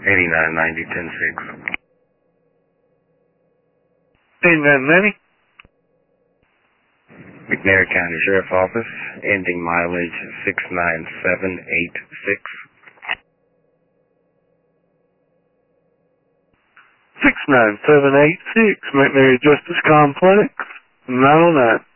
8990 106. 8990. McNair County Sheriff Office, ending mileage 69786. 69786, McNair Justice Complex, 909.